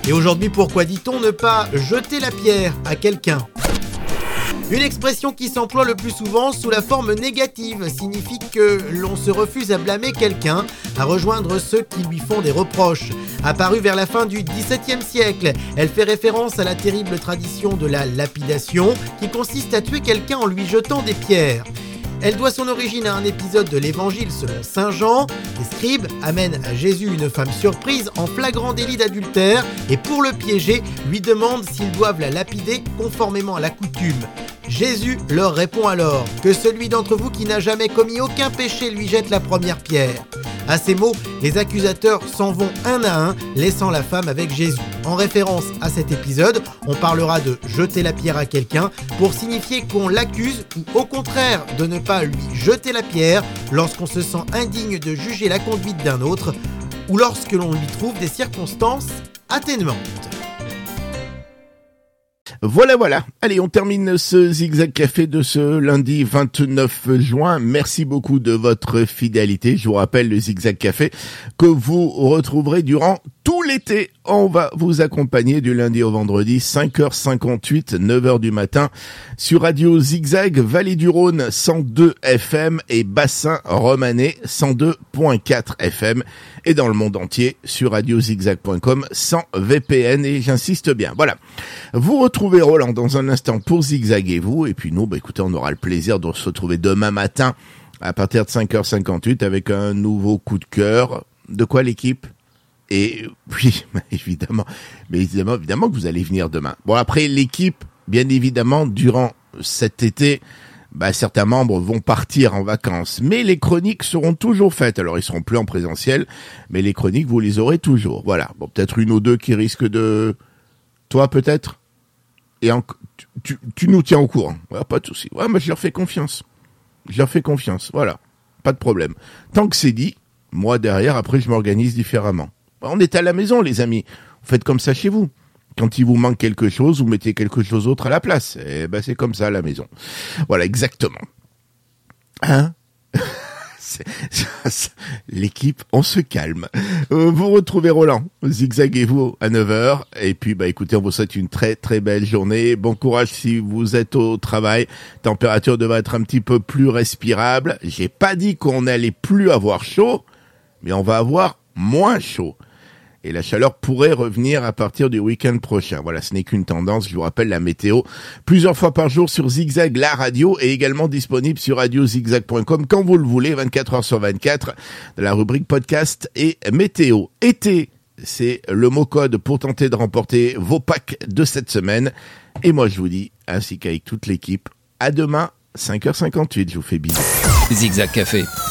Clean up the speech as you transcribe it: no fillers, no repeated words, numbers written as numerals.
Et aujourd'hui, pourquoi dit-on ne pas jeter la pierre à quelqu'un ? Une expression qui s'emploie le plus souvent sous la forme négative signifie que l'on se refuse à blâmer quelqu'un, à rejoindre ceux qui lui font des reproches. Apparue vers la fin du XVIIe siècle, elle fait référence à la terrible tradition de la lapidation qui consiste à tuer quelqu'un en lui jetant des pierres. Elle doit son origine à un épisode de l'évangile selon saint Jean. Les scribes amènent à Jésus une femme surprise en flagrant délit d'adultère et pour le piéger, lui demandent s'ils doivent la lapider conformément à la coutume. Jésus leur répond alors que celui d'entre vous qui n'a jamais commis aucun péché lui jette la première pierre. À ces mots, les accusateurs s'en vont un à un, laissant la femme avec Jésus. En référence à cet épisode, on parlera de jeter la pierre à quelqu'un pour signifier qu'on l'accuse ou au contraire de ne pas lui jeter la pierre lorsqu'on se sent indigne de juger la conduite d'un autre ou lorsque l'on lui trouve des circonstances atténuantes. Voilà. Allez, on termine ce Zigzag Café de ce lundi 29 juin. Merci beaucoup de votre fidélité. Je vous rappelle le Zigzag Café que vous retrouverez durant tout l'été. On va vous accompagner du lundi au vendredi, 5h58, 9h du matin, sur Radio Zigzag, Vallée du Rhône, 102 FM et Bassin Romanais, 102.4 FM. Et dans le monde entier, sur radiozigzag.com, sans VPN, et j'insiste bien. Voilà. Vous retrouvez Roland dans un instant pour zigzaguer vous, et puis nous, écoutez, on aura le plaisir de se retrouver demain matin, à partir de 5h58, avec un nouveau coup de cœur. De quoi l'équipe ? Et oui, évidemment que vous allez venir demain. Bon, après, l'équipe, bien évidemment, durant cet été, certains membres vont partir en vacances, mais les chroniques seront toujours faites. Alors, ils seront plus en présentiel, mais les chroniques, vous les aurez toujours. Voilà. Bon, peut-être une ou deux qui risquent de... Toi, peut-être ? Et tu nous tiens au courant. Ouais, pas de souci. Ouais, moi, je leur fais confiance. Voilà. Pas de problème. Tant que c'est dit, moi, derrière, après, je m'organise différemment. On est à la maison, les amis. Vous faites comme ça chez vous. Quand il vous manque quelque chose, vous mettez quelque chose d'autre à la place. Et c'est comme ça à la maison. Voilà, exactement. Hein? L'équipe, on se calme. Vous retrouvez Roland, zigzaguez-vous à 9h. Et puis, écoutez, on vous souhaite une très très belle journée. Bon courage si vous êtes au travail. Température devrait être un petit peu plus respirable. J'ai pas dit qu'on n'allait plus avoir chaud, mais on va avoir moins chaud. Et la chaleur pourrait revenir à partir du week-end prochain. Voilà, ce n'est qu'une tendance. Je vous rappelle la météo plusieurs fois par jour sur Zigzag, la radio, et également disponible sur radiozigzag.com quand vous le voulez, 24 heures sur 24, de la rubrique podcast et météo. Été, c'est le mot code pour tenter de remporter vos packs de cette semaine. Et moi, je vous dis, ainsi qu'avec toute l'équipe, à demain, 5h58. Je vous fais bisous. Zigzag Café.